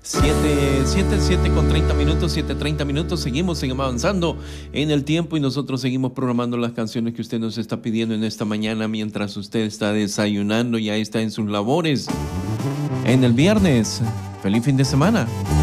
7 con 30 minutos, 7:30 minutos. Seguimos avanzando en el tiempo y nosotros seguimos programando las canciones que usted nos está pidiendo en esta mañana mientras usted está desayunando, ya está en sus labores. En el viernes, feliz fin de semana.